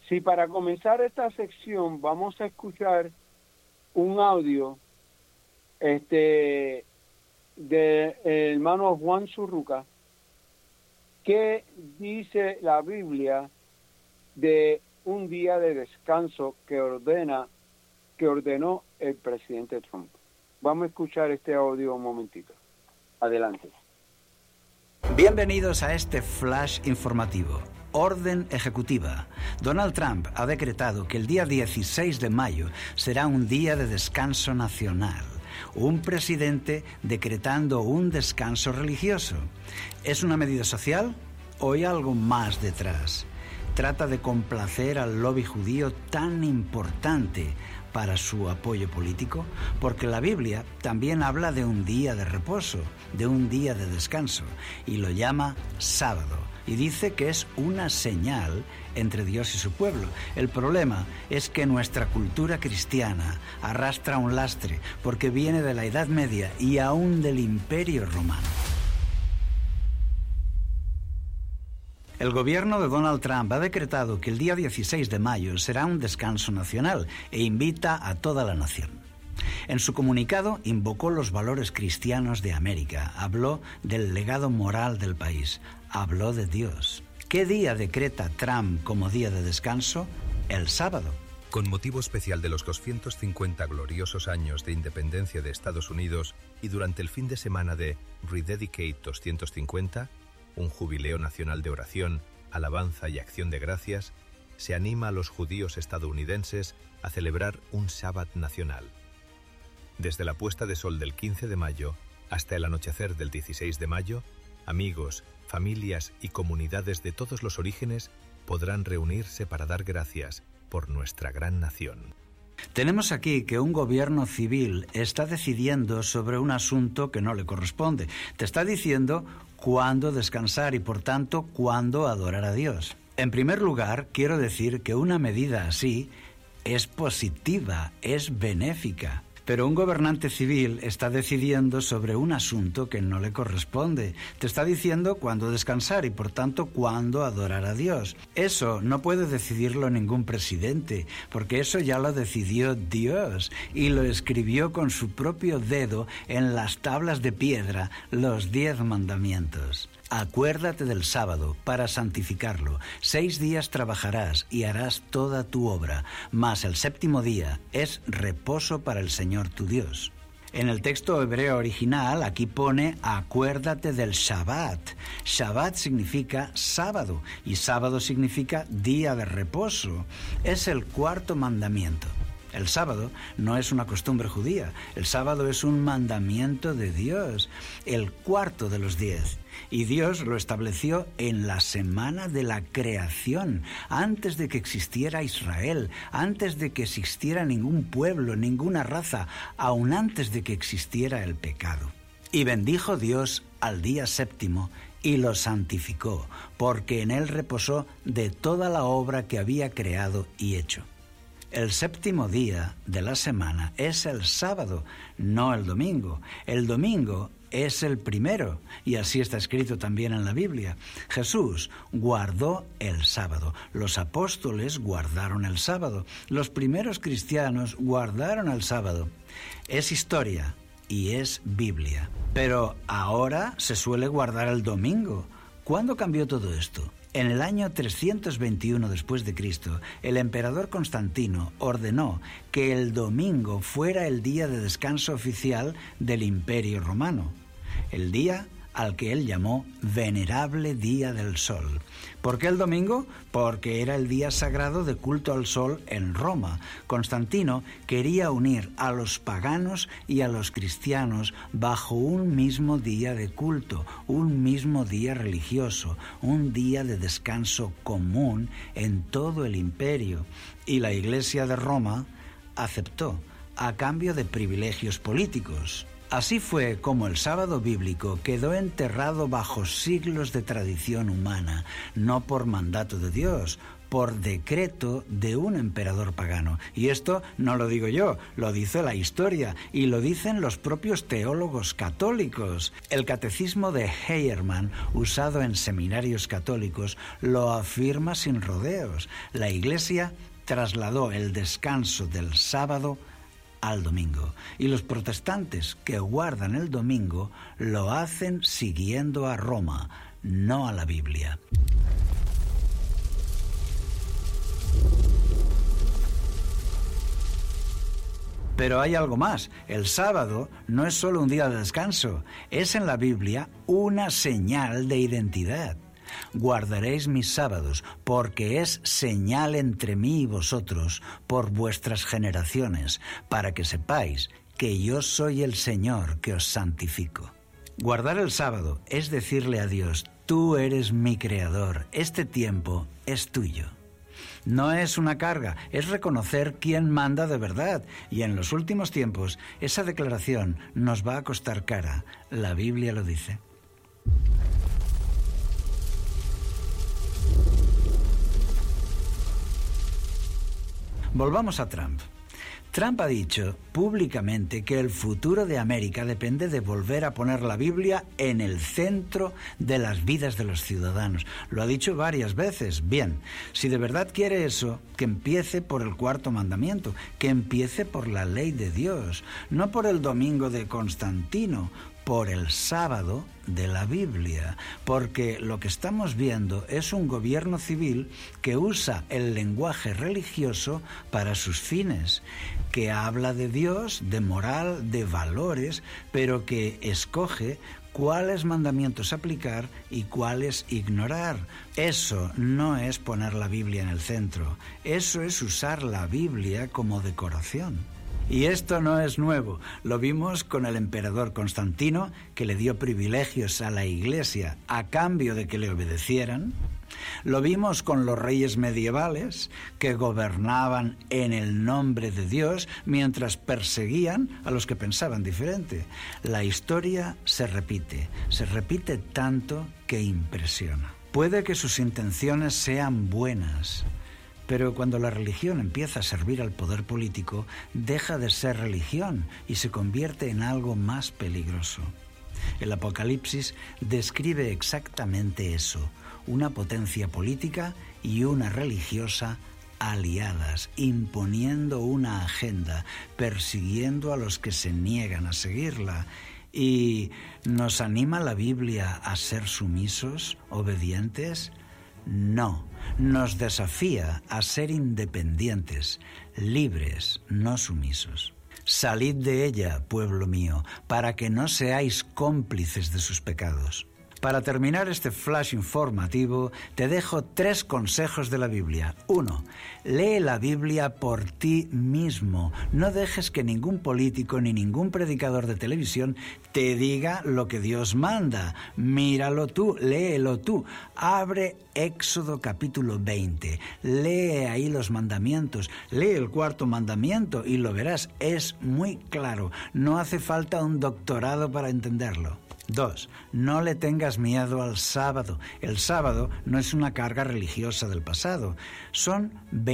Si para comenzar esta sección vamos a escuchar un audio de el hermano Juan Zurruca, que dice la Biblia de un día de descanso que ordenó el presidente Trump. Vamos a escuchar este audio un momentito. Adelante. Bienvenidos a este flash informativo. Orden ejecutiva. Donald Trump ha decretado que el día 16 de mayo será un día de descanso nacional. Un presidente decretando un descanso religioso. ¿Es una medida social o hay algo más detrás? ¿Trata de complacer al lobby judío tan importante para su apoyo político? Porque la Biblia también habla de un día de reposo, de un día de descanso, y lo llama sábado. Y dice que es una señal entre Dios y su pueblo. El problema es que nuestra cultura cristiana arrastra un lastre porque viene de la Edad Media y aún del Imperio Romano. El gobierno de Donald Trump ha decretado que el día 16 de mayo será un descanso nacional e invita a toda la nación. En su comunicado invocó los valores cristianos de América, habló del legado moral del país, habló de Dios. ¿Qué día decreta Trump como día de descanso? El sábado. Con motivo especial de los 250 gloriosos años de independencia de Estados Unidos y durante el fin de semana de Rededicate 250, un jubileo nacional de oración, alabanza y acción de gracias, se anima a los judíos estadounidenses a celebrar un Shabbat nacional. Desde la puesta de sol del 15 de mayo hasta el anochecer del 16 de mayo, amigos, familias y comunidades de todos los orígenes podrán reunirse para dar gracias por nuestra gran nación. Tenemos aquí que un gobierno civil está decidiendo sobre un asunto que no le corresponde. Te está diciendo cuándo descansar y, por tanto, cuándo adorar a Dios. En primer lugar, quiero decir que una medida así es positiva, es benéfica. Pero un gobernante civil está decidiendo sobre un asunto que no le corresponde. Te está diciendo cuándo descansar y, por tanto, cuándo adorar a Dios. Eso no puede decidirlo ningún presidente, porque eso ya lo decidió Dios y lo escribió con su propio dedo en las tablas de piedra, los 10 mandamientos. Acuérdate del sábado para santificarlo. 6 días trabajarás y harás toda tu obra, mas el séptimo día es reposo para el Señor tu Dios. En el texto hebreo original aquí pone acuérdate del Shabbat. Shabbat significa sábado y sábado significa día de reposo. Es el 4º mandamiento. El sábado no es una costumbre judía, el sábado es un mandamiento de Dios, el 4º de los 10. Y Dios lo estableció en la semana de la creación, antes de que existiera Israel, antes de que existiera ningún pueblo, ninguna raza, aun antes de que existiera el pecado. Y bendijo Dios al día séptimo y lo santificó, porque en él reposó de toda la obra que había creado y hecho. El séptimo día de la semana es el sábado, no el domingo. El domingo es el primero, y así está escrito también en la Biblia. Jesús guardó el sábado, los apóstoles guardaron el sábado, los primeros cristianos guardaron el sábado. Es historia y es Biblia. Pero ahora se suele guardar el domingo. ¿Cuándo cambió todo esto? En el año 321 después de Cristo, el emperador Constantino ordenó que el domingo fuera el día de descanso oficial del Imperio Romano, el día al que él llamó Venerable Día del Sol. ¿Por qué el domingo? Porque era el día sagrado de culto al sol en Roma. Constantino quería unir a los paganos y a los cristianos bajo un mismo día de culto, un mismo día religioso, un día de descanso común en todo el imperio. Y la Iglesia de Roma aceptó, a cambio de privilegios políticos. Así fue como el sábado bíblico quedó enterrado bajo siglos de tradición humana, no por mandato de Dios, por decreto de un emperador pagano. Y esto no lo digo yo, lo dice la historia y lo dicen los propios teólogos católicos. El catecismo de Heyermann, usado en seminarios católicos, lo afirma sin rodeos. La Iglesia trasladó el descanso del sábado al domingo, y los protestantes que guardan el domingo lo hacen siguiendo a Roma, no a la Biblia. Pero hay algo más. El sábado no es solo un día de descanso, es en la Biblia una señal de identidad. Guardaréis mis sábados, porque es señal entre mí y vosotros por vuestras generaciones, para que sepáis que yo soy el Señor que os santifico. Guardar el sábado es decirle a Dios: tú eres mi creador, este tiempo es tuyo. No es una carga, es reconocer quién manda de verdad. Y en los últimos tiempos, esa declaración nos va a costar cara. La Biblia lo dice. Volvamos a Trump. Trump ha dicho públicamente que el futuro de América depende de volver a poner la Biblia en el centro de las vidas de los ciudadanos. Lo ha dicho varias veces. Bien, si de verdad quiere eso, que empiece por el cuarto mandamiento, que empiece por la ley de Dios, no por el domingo de Constantino, por el sábado de la Biblia, porque lo que estamos viendo es un gobierno civil que usa el lenguaje religioso para sus fines, que habla de Dios, de moral, de valores, pero que escoge cuáles mandamientos aplicar y cuáles ignorar. Eso no es poner la Biblia en el centro, eso es usar la Biblia como decoración. Y esto no es nuevo, lo vimos con el emperador Constantino, que le dio privilegios a la Iglesia a cambio de que le obedecieran. Lo vimos con los reyes medievales, que gobernaban en el nombre de Dios mientras perseguían a los que pensaban diferente. La historia se repite tanto que impresiona. Puede que sus intenciones sean buenas, pero cuando la religión empieza a servir al poder político, deja de ser religión y se convierte en algo más peligroso. El Apocalipsis describe exactamente eso, una potencia política y una religiosa aliadas, imponiendo una agenda, persiguiendo a los que se niegan a seguirla. ¿Y nos anima la Biblia a ser sumisos, obedientes? No, nos desafía a ser independientes, libres, no sumisos. Salid de ella, pueblo mío, para que no seáis cómplices de sus pecados. Para terminar este flash informativo, te dejo 3 consejos de la Biblia. 1. Lee la Biblia por ti mismo. No dejes que ningún político ni ningún predicador de televisión te diga lo que Dios manda. Míralo tú, léelo tú. Abre Éxodo capítulo 20. Lee ahí los mandamientos. Lee el 4º mandamiento y lo verás. Es muy claro. No hace falta un doctorado para entenderlo. 2. No le tengas miedo al sábado. El sábado no es una carga religiosa del pasado. Son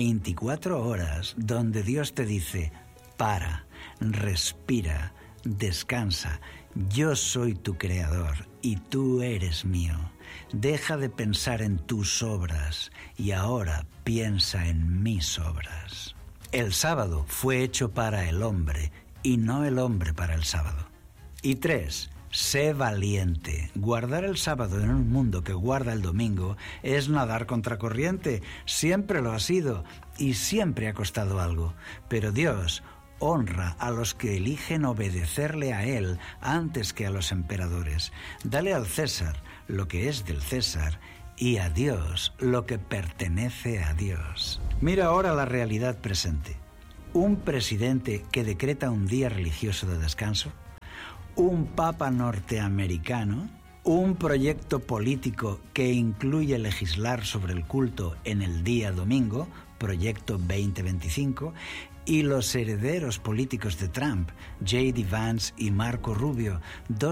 24 horas donde Dios te dice: para, respira, descansa. Yo soy tu creador y tú eres mío. Deja de pensar en tus obras y ahora piensa en mis obras. El sábado fue hecho para el hombre y no el hombre para el sábado. Y 3. Sé valiente. Guardar el sábado en un mundo que guarda el domingo es nadar contracorriente. Siempre lo ha sido y siempre ha costado algo. Pero Dios honra a los que eligen obedecerle a Él antes que a los emperadores. Dale al César lo que es del César y a Dios lo que pertenece a Dios. Mira ahora la realidad presente. Un presidente que decreta un día religioso de descanso, un papa norteamericano, un proyecto político que incluye legislar sobre el culto en el día domingo, Proyecto 2025, y los herederos políticos de Trump, J.D. Vance y Marco Rubio,